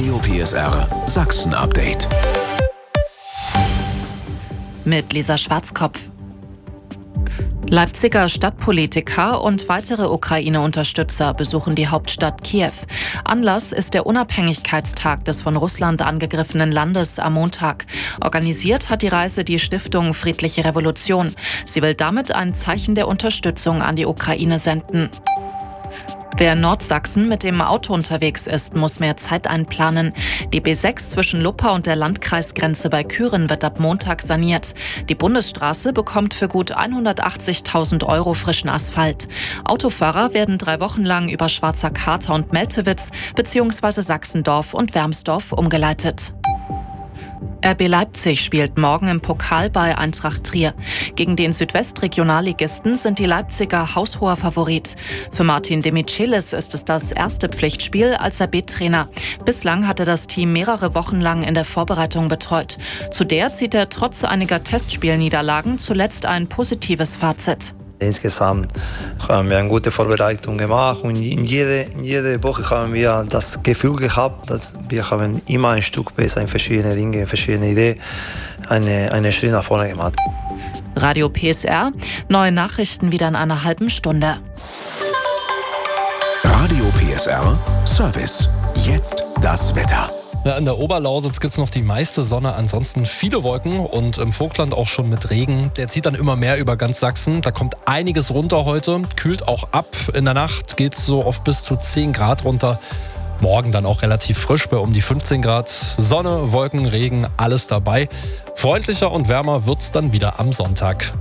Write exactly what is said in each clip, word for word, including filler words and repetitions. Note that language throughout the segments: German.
Radio P S R Sachsen-Update. Mit Lisa Schwarzkopf. Leipziger Stadtpolitiker und weitere Ukraine-Unterstützer besuchen die Hauptstadt Kiew. Anlass ist der Unabhängigkeitstag des von Russland angegriffenen Landes am Montag. Organisiert hat die Reise die Stiftung Friedliche Revolution. Sie will damit ein Zeichen der Unterstützung an die Ukraine senden. Wer in Nordsachsen mit dem Auto unterwegs ist, muss mehr Zeit einplanen. Die B sechs zwischen Luppa und der Landkreisgrenze bei Kühren wird ab Montag saniert. Die Bundesstraße bekommt für gut hundertachtzigtausend Euro frischen Asphalt. Autofahrer werden drei Wochen lang über Schwarzer Kater und Meltewitz bzw. Sachsendorf und Wermsdorf umgeleitet. R B Leipzig spielt morgen im Pokal bei Eintracht Trier. Gegen den Südwestregionalligisten sind die Leipziger haushoher Favorit. Für Martin Demichelis ist es das erste Pflichtspiel als R B-Trainer. Bislang hat er das Team mehrere Wochen lang in der Vorbereitung betreut. Zu der zieht er trotz einiger Testspielniederlagen zuletzt ein positives Fazit. Insgesamt haben wir eine gute Vorbereitung gemacht und in jede, in jede Woche haben wir das Gefühl gehabt, dass wir haben immer ein Stück besser in verschiedene Dinge, in verschiedene Ideen eine, eine Schritt nach vorne gemacht. Radio P S R, neue Nachrichten wieder in einer halben Stunde. Radio P S R Service. Jetzt das Wetter. Ja, in der Oberlausitz gibt es noch die meiste Sonne, ansonsten viele Wolken und im Vogtland auch schon mit Regen. Der zieht dann immer mehr über ganz Sachsen. Da kommt einiges runter heute, kühlt auch ab. In der Nacht geht es so auf bis zu zehn Grad runter. Morgen dann auch relativ frisch bei um die fünfzehn Grad. Sonne, Wolken, Regen, alles dabei. Freundlicher und wärmer wird es dann wieder am Sonntag.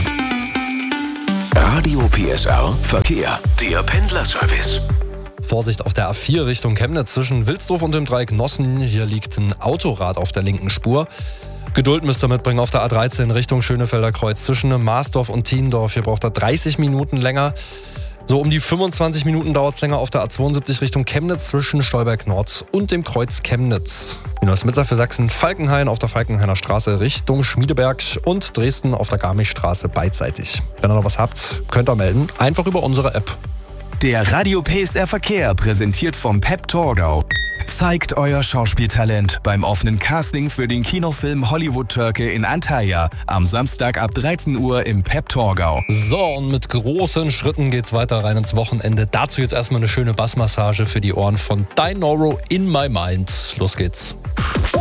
Radio P S R Verkehr, der Pendlerservice. Vorsicht auf der A vier Richtung Chemnitz zwischen Wilsdorf und dem Dreieck Nossen. Hier liegt ein Autorad auf der linken Spur. Geduld müsst ihr mitbringen auf der A dreizehn Richtung Schönefelder Kreuz zwischen Marsdorf und Thiendorf. Hier braucht er dreißig Minuten länger. So um die fünfundzwanzig Minuten dauert es länger auf der A zweiundsiebzig Richtung Chemnitz zwischen Stolberg Nord und dem Kreuz Chemnitz. Die neueste Mitsache für Sachsen Falkenhain auf der Falkenhainer Straße Richtung Schmiedeberg und Dresden auf der Garmischstraße beidseitig. Wenn ihr noch was habt, könnt ihr melden. Einfach über unsere App. Der Radio P S R Verkehr, präsentiert vom Pep Torgau. Zeigt euer Schauspieltalent beim offenen Casting für den Kinofilm Hollywood Türke in Antalya am Samstag ab dreizehn Uhr im Pep Torgau. So, und mit großen Schritten geht's weiter rein ins Wochenende. Dazu jetzt erstmal eine schöne Bassmassage für die Ohren von Dinoro in My Mind. Los geht's.